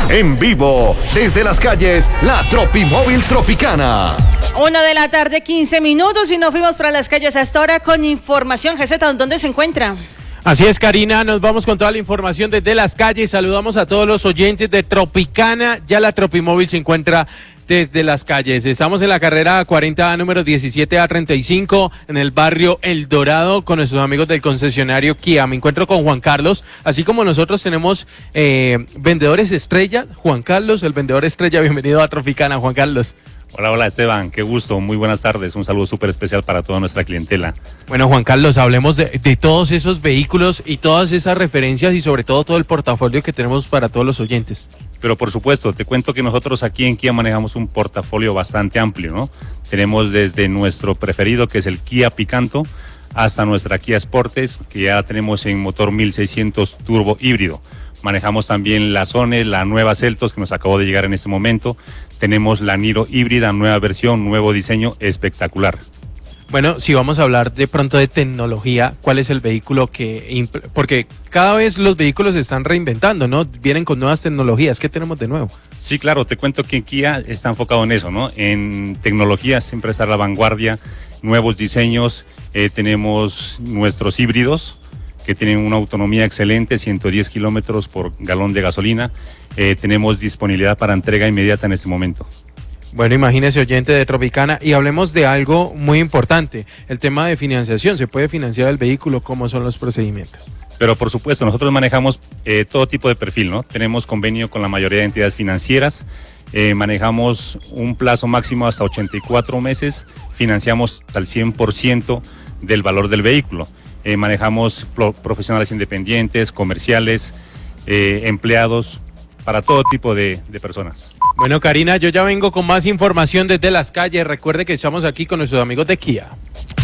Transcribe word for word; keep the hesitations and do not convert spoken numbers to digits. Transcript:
En vivo, desde las calles, la Tropimóvil Tropicana. Una de la tarde, quince minutos, y nos fuimos para las calles hasta ahora con información. Geseta, ¿dónde se encuentra? Así es, Karina, nos vamos con toda la información desde las calles. Saludamos a todos los oyentes de Tropicana. Ya la Tropimóvil se encuentra desde las calles. Estamos en la carrera cuarenta A, número diecisiete A treinta y cinco, en el barrio El Dorado, con nuestros amigos del concesionario Kia. Me encuentro con Juan Carlos, así como nosotros tenemos eh, vendedores estrella. Juan Carlos, el vendedor estrella, bienvenido a Tropicana, Juan Carlos. Hola, hola Esteban, qué gusto, muy buenas tardes, un saludo súper especial para toda nuestra clientela. Bueno, Juan Carlos, hablemos de, de todos esos vehículos y todas esas referencias y sobre todo todo el portafolio que tenemos para todos los oyentes. Pero por supuesto, te cuento que nosotros aquí en Kia manejamos un portafolio bastante amplio, ¿no? Tenemos desde nuestro preferido, que es el Kia Picanto, hasta nuestra Kia Sportage, que ya tenemos en motor mil seiscientos turbo híbrido. Manejamos también la Sone, la nueva Seltos, que nos acabó de llegar en este momento. Tenemos la Niro híbrida, nueva versión, nuevo diseño, espectacular. Bueno, si vamos a hablar de pronto de tecnología, ¿cuál es el vehículo que...? Porque cada vez los vehículos se están reinventando, ¿no? Vienen con nuevas tecnologías. ¿Qué tenemos de nuevo? Sí, claro, te cuento que Kia está enfocado en eso, ¿no? En tecnología, siempre está a la vanguardia, nuevos diseños, eh, tenemos nuestros híbridos, que tienen una autonomía excelente, ciento diez kilómetros por galón de gasolina. Eh, tenemos disponibilidad para entrega inmediata en este momento. Bueno, imagínese, oyente de Tropicana, y hablemos de algo muy importante, el tema de financiación. ¿Se puede financiar el vehículo? ¿Cómo son los procedimientos? Pero por supuesto, nosotros manejamos eh, todo tipo de perfil, ¿no? Tenemos convenio con la mayoría de entidades financieras, eh, manejamos un plazo máximo hasta ochenta y cuatro meses, financiamos al cien por ciento del valor del vehículo. Eh, manejamos pro profesionales independientes, comerciales, eh, empleados, para todo tipo de, de personas. Bueno, Karina, yo ya vengo con más información desde las calles. Recuerde que estamos aquí con nuestros amigos de Kia.